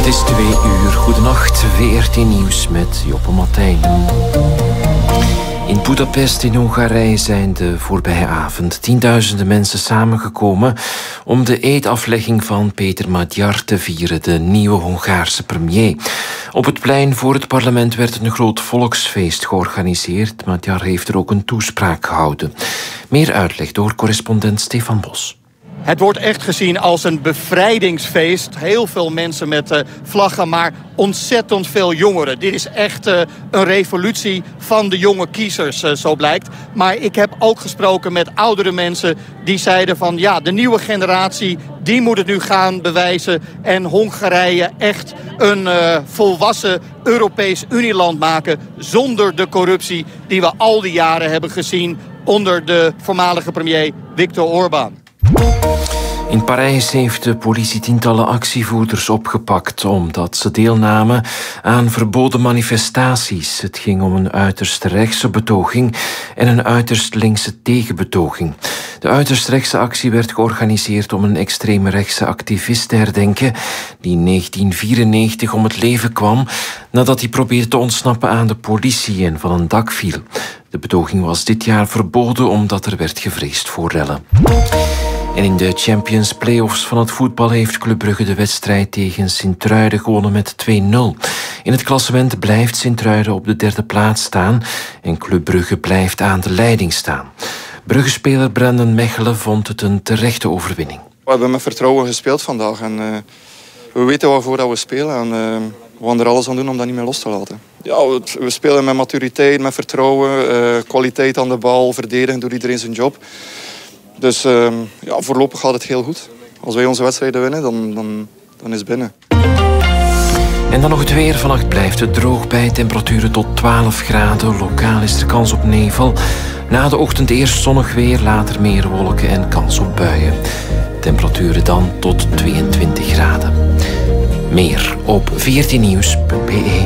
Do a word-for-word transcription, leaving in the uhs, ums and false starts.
Het is twee uur. Goedenacht, V R T Nieuws met Joppe Martijn. In Budapest in Hongarije zijn de voorbije avond tienduizenden mensen samengekomen om de eedaflegging van Peter Magyar te vieren, de nieuwe Hongaarse premier. Op het plein voor het parlement werd een groot volksfeest georganiseerd. Magyar heeft er ook een toespraak gehouden. Meer uitleg door correspondent Stefan Bos. Het wordt echt gezien als een bevrijdingsfeest. Heel veel mensen met uh, vlaggen, maar ontzettend veel jongeren. Dit is echt uh, een revolutie van de jonge kiezers, uh, zo blijkt. Maar ik heb ook gesproken met oudere mensen die zeiden van... ja, de nieuwe generatie, die moet het nu gaan bewijzen... en Hongarije echt een uh, volwassen Europees Unieland maken... zonder de corruptie die we al die jaren hebben gezien... onder de voormalige premier Viktor Orbán. In Parijs heeft de politie tientallen actievoerders opgepakt omdat ze deelnamen aan verboden manifestaties. Het ging om een uiterst rechtse betoging en een uiterst linkse tegenbetoging. De uiterst rechtse actie werd georganiseerd om een extreme rechtse activist te herdenken die in negentien vierennegentig om het leven kwam nadat hij probeerde te ontsnappen aan de politie en van een dak viel. De betoging was dit jaar verboden omdat er werd gevreesd voor rellen. En in de Champions Playoffs van het voetbal heeft Club Brugge de wedstrijd tegen Sint-Truiden gewonnen met twee nul. In het klassement blijft Sint-Truiden op de derde plaats staan en Club Brugge blijft aan de leiding staan. Brugge-speler Brendan Mechelen vond het een terechte overwinning. We hebben met vertrouwen gespeeld vandaag en uh, we weten waarvoor dat we spelen en uh, we gaan er alles aan doen om dat niet meer los te laten. Ja, we, we spelen met maturiteit, met vertrouwen, uh, kwaliteit aan de bal, verdedigen door iedereen zijn job. Dus uh, ja, voorlopig gaat het heel goed. Als wij onze wedstrijden winnen, dan, dan, dan is het binnen. En dan nog het weer. Vannacht blijft het droog bij temperaturen tot twaalf graden. Lokaal is er kans op nevel. Na de ochtend eerst zonnig weer, later meer wolken en kans op buien. Temperaturen dan tot tweeëntwintig graden. Meer op v r t nieuws punt b e.